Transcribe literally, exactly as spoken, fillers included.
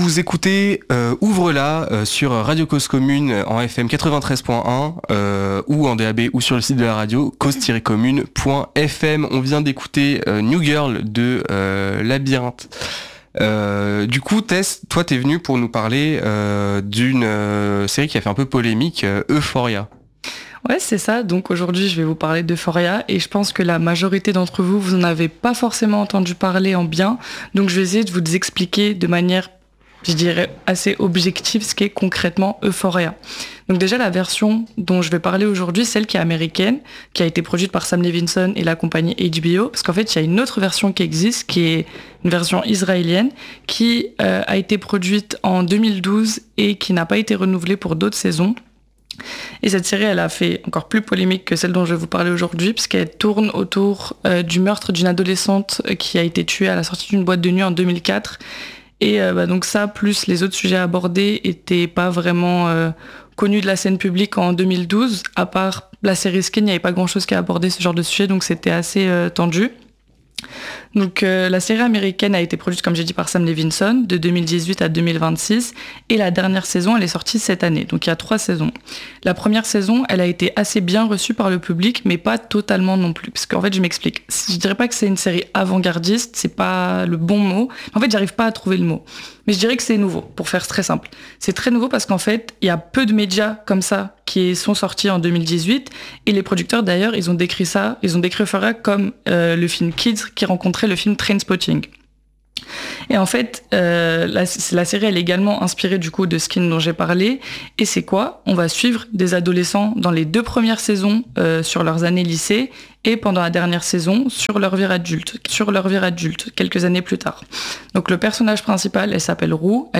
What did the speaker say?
Vous écoutez euh, Ouvre-la euh, sur Radio Cause Commune en F M quatre-vingt-treize point un euh, ou en D A B ou sur le site de la radio cause-commune point F M. On vient d'écouter euh, New Girl de euh, Labyrinthe. Euh, du coup, Tess, toi t'es venu pour nous parler euh, d'une euh, série qui a fait un peu polémique, euh, Euphoria. Ouais, c'est ça. Donc aujourd'hui, je vais vous parler d'Euphoria et je pense que la majorité d'entre vous, vous n'en avez pas forcément entendu parler en bien. Donc je vais essayer de vous expliquer de manière, je dirais, assez objective ce qu'est concrètement Euphoria. Donc déjà, la version dont je vais parler aujourd'hui, celle qui est américaine, qui a été produite par Sam Levinson et la compagnie H B O, parce qu'en fait, il y a une autre version qui existe, qui est une version israélienne, qui euh, a été produite en deux mille douze et qui n'a pas été renouvelée pour d'autres saisons. Et cette série, elle a fait encore plus polémique que celle dont je vais vous parler aujourd'hui, puisqu'elle tourne autour euh, du meurtre d'une adolescente qui a été tuée à la sortie d'une boîte de nuit en deux mille quatre. Et euh, bah, donc ça, plus les autres sujets abordés, étaient pas vraiment euh, connus de la scène publique en deux mille douze. À part la série Skin, il n'y avait pas grand-chose qui a abordé ce genre de sujet, donc c'était assez euh, tendu. Donc euh, la série américaine a été produite, comme j'ai dit, par Sam Levinson de deux mille dix-huit à deux mille vingt-six et la dernière saison, elle est sortie cette année. Donc il y a trois saisons. La première saison, elle a été assez bien reçue par le public, mais pas totalement non plus. Parce qu'en fait, je m'explique. Je dirais pas que c'est une série avant-gardiste, c'est pas le bon mot. En fait, j'arrive pas à trouver le mot. Mais je dirais que c'est nouveau, pour faire très simple. C'est très nouveau parce qu'en fait, il y a peu de médias comme ça qui sont sortis en deux mille dix-huit. Et les producteurs, d'ailleurs, ils ont décrit ça, ils ont décrit Euphoria comme euh, le film Kids qui rencontrait le film Trainspotting. Et en fait, euh, la, la série, elle est également inspirée du coup de Skin dont j'ai parlé. Et c'est quoi ? On va suivre des adolescents dans les deux premières saisons euh, sur leurs années lycée et pendant la dernière saison sur leur vie adulte, sur leur vie adulte, quelques années plus tard. Donc le personnage principal, elle s'appelle Rue.